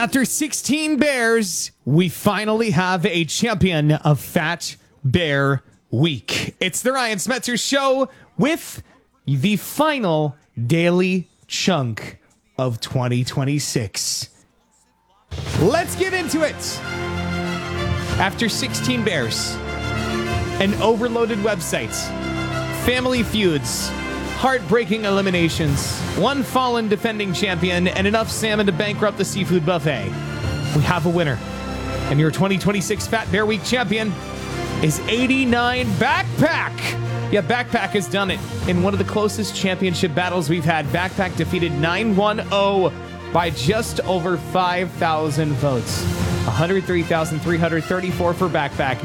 After 16 bears, we finally have a champion of Fat Bear Week. It's the Ryan Smetzer Show with the final daily chunk of 2026. Let's get into it. After 16 bears, an overloaded website, family feuds, heartbreaking eliminations, one fallen defending champion, and enough salmon to bankrupt the seafood buffet, we have a winner. And your 2026 Fat Bear Week champion is 89 Backpack. Yeah, Backpack has done it in one of the closest championship battles we've had. Backpack defeated 910 by just over 5,000 votes. 103,334 for Backpack,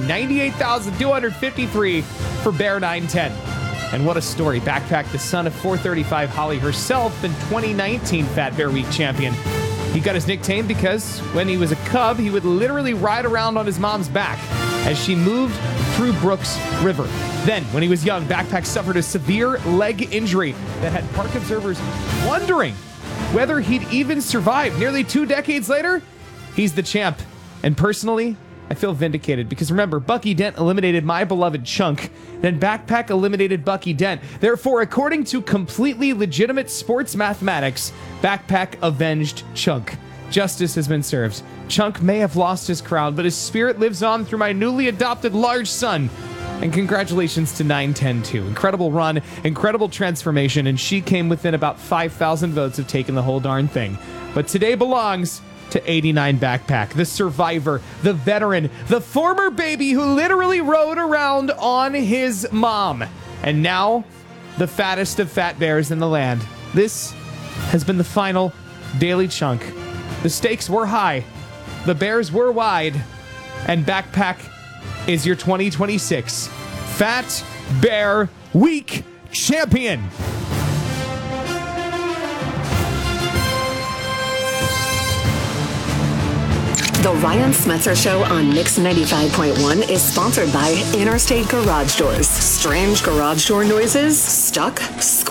98,253 for Bear 910. And what a story. Backpack, the son of 435 Holly herself, and 2019 Fat Bear Week champion. He got his nickname because when he was a cub, he would literally ride around on his mom's back as she moved through Brooks River. Then, when he was young, Backpack suffered a severe leg injury that had park observers wondering whether he'd even survive. Nearly 2 decades later, he's the champ. And personally, I feel vindicated because remember, Bucky Dent eliminated my beloved Chunk, then Backpack eliminated Bucky Dent. Therefore, according to completely legitimate sports mathematics, Backpack avenged Chunk. Justice has been served. Chunk may have lost his crown, but his spirit lives on through my newly adopted large son. And congratulations to 910-2. Incredible run, incredible transformation, and she came within about 5,000 votes of taking the whole darn thing. But today belongs to 89 Backpack, the survivor, the veteran, the former baby who literally rode around on his mom. And now, the fattest of fat bears in the land. This has been the final daily chunk. The stakes were high, the bears were wide, and Backpack is your 2026 Fat Bear Week champion. The Ryan Smetzer Show on Mix 95.1 is sponsored by Interstate Garage Doors. Strange garage door noises? Stuck?